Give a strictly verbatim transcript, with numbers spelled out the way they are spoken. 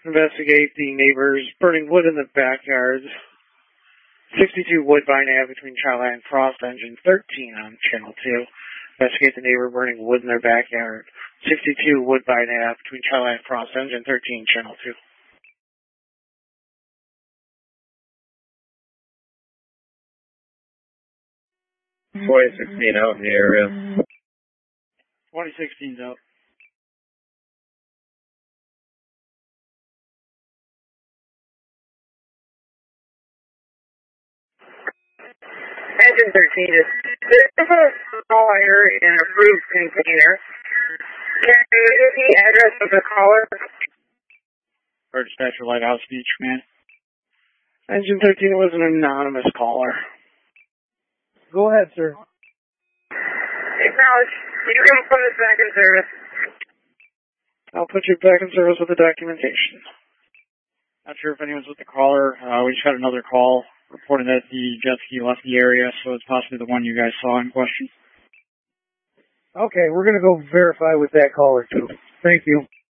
Investigate the neighbors burning wood in the backyard. sixty-two Woodbine Ave between Child and Frost, engine thirteen on channel two. Investigate the neighbor burning wood in their backyard. sixty-two Woodbine Ave between Child and Frost, engine thirteen, channel two. twenty sixteen out in the area. twenty sixteen's out. Engine thirteen is there's a fire in a roof container. Can you give the address of the caller? Or dispatcher Lighthouse Beach, man. Engine thirteen was an anonymous caller. Go ahead, sir. Acknowledge. You can put us back in service. I'll put you back in service with the documentation. Not sure if anyone's with the caller. Uh, we just got another call reporting that the jet ski left the area, so it's possibly the one you guys saw in question. Okay, we're going to go verify with that caller, too. Thank you.